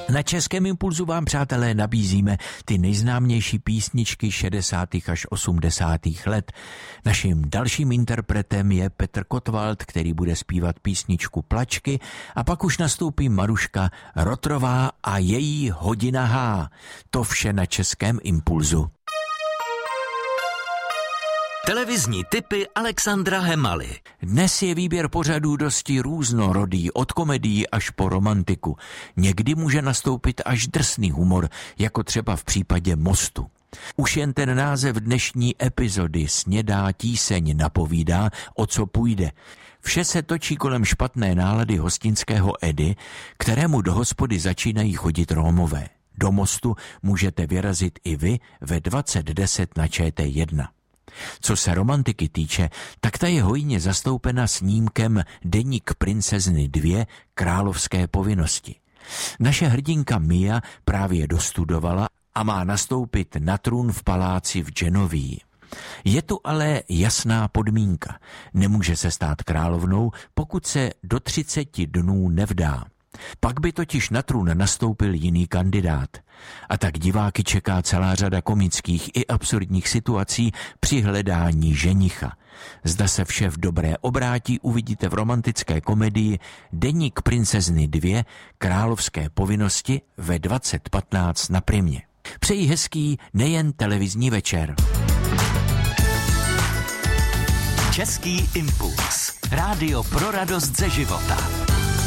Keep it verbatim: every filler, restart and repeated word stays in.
Na Českém impulzu vám, přátelé, nabízíme ty nejznámější písničky šedesátých až osmdesátých let. Naším dalším interpretem je Petr Kotwald, který bude zpívat písničku Plačky, a pak už nastoupí Maruška Rotrová a její Hodina H. To vše na Českém impulzu. Televizní tipy Alexandra Hemaly. Dnes je výběr pořadů dosti různorodý, od komedií až po romantiku. Někdy může nastoupit až drsný humor, jako třeba v případě Mostu. Už jen ten název dnešní epizody Snědá tíseň napovídá, o co půjde. Vše se točí kolem špatné nálady hostinského Edy, kterému do hospody začínají chodit Rómové. Do Mostu můžete vyrazit i vy ve dvacet deset na Č T jedna. Co se romantiky týče, tak ta je hojně zastoupena snímkem Deník princezny dva Královské povinnosti. Naše hrdinka Mia právě dostudovala a má nastoupit na trůn v paláci v Genovii. Je tu ale jasná podmínka. Nemůže se stát královnou, pokud se do třiceti dnů nevdá. Pak by totiž na trůn nastoupil jiný kandidát. A tak diváky čeká celá řada komických i absurdních situací při hledání ženicha. Zda se vše v dobré obrátí, uvidíte v romantické komedii Deník princezny dva Královské povinnosti ve dvacet patnáct na Primě. Přeji hezký nejen televizní večer. Český impuls. Rádio pro radost ze života.